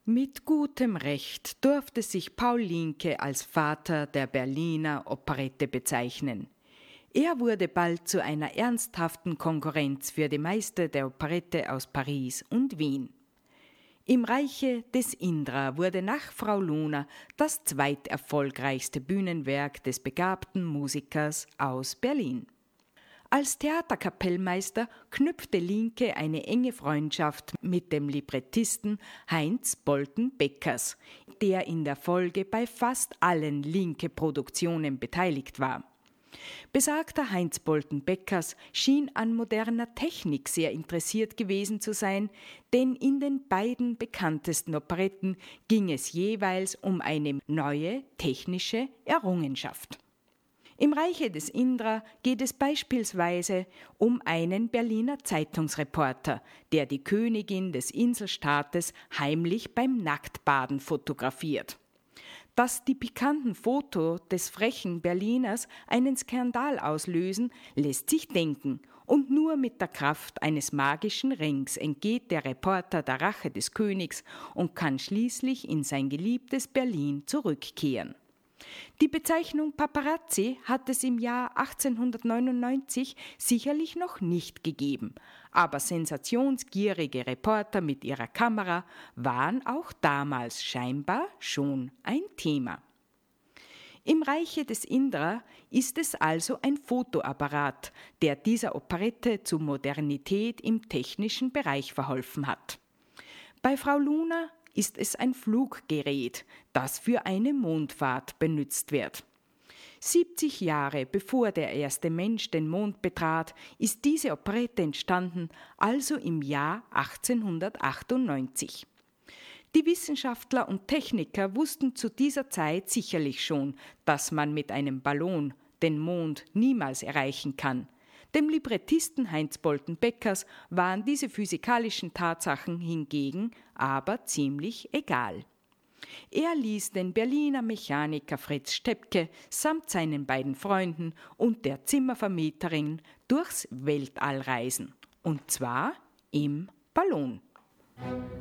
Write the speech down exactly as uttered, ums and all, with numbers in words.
Mit gutem Recht durfte sich Paul Linke als Vater der Berliner Operette bezeichnen. Er wurde bald zu einer ernsthaften Konkurrenz für die Meister der Operette aus Paris und Wien. Im Reiche des Indra wurde nach Frau Luna das zweiterfolgreichste Bühnenwerk des begabten Musikers aus Berlin. Als Theaterkapellmeister knüpfte Linke eine enge Freundschaft mit dem Librettisten Heinz Bolten-Beckers, der in der Folge bei fast allen Linke-Produktionen beteiligt war. Besagter Heinz Bolten-Beckers schien an moderner Technik sehr interessiert gewesen zu sein, denn in den beiden bekanntesten Operetten ging es jeweils um eine neue technische Errungenschaft. Im Reiche des Indra geht es beispielsweise um einen Berliner Zeitungsreporter, der die Königin des Inselstaates heimlich beim Nacktbaden fotografiert. Dass die pikanten Fotos des frechen Berliners einen Skandal auslösen, lässt sich denken, und nur mit der Kraft eines magischen Rings entgeht der Reporter der Rache des Königs und kann schließlich in sein geliebtes Berlin zurückkehren. Die Bezeichnung Paparazzi hat es im Jahr achtzehnhundertneunundneunzig sicherlich noch nicht gegeben, aber sensationsgierige Reporter mit ihrer Kamera waren auch damals scheinbar schon ein Thema. Im Reiche des Indra ist es also ein Fotoapparat, der dieser Operette zu Modernität im technischen Bereich verholfen hat. Bei Frau Luna ist es ein Fluggerät, das für eine Mondfahrt benutzt wird. siebzig Jahre bevor der erste Mensch den Mond betrat, ist diese Operette entstanden, also im Jahr achtzehnhundertachtundneunzig. Die Wissenschaftler und Techniker wussten zu dieser Zeit sicherlich schon, dass man mit einem Ballon den Mond niemals erreichen kann. Dem Librettisten Heinz Bolten-Beckers waren diese physikalischen Tatsachen hingegen aber ziemlich egal. Er ließ den Berliner Mechaniker Fritz Steppke samt seinen beiden Freunden und der Zimmervermieterin durchs Weltall reisen, und zwar im Ballon.